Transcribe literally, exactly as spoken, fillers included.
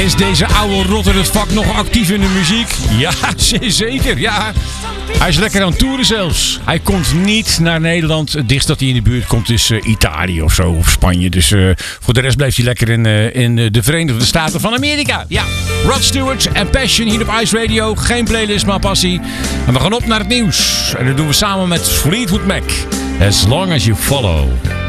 Is deze oude rotter het vak nog actief in de muziek? Ja, zeker, ja. Hij is lekker aan toeren zelfs. Hij komt niet naar Nederland. Het dichtst dat hij in de buurt komt is uh, Italië of zo, of Spanje. Dus uh, voor de rest blijft hij lekker in, uh, in de Verenigde Staten van Amerika. Ja, Rod Stewart en Passion hier op Ice Radio. Geen playlist, maar passie. En we gaan op naar het nieuws. En dat doen we samen met Fleetwood Mac. As long as you follow.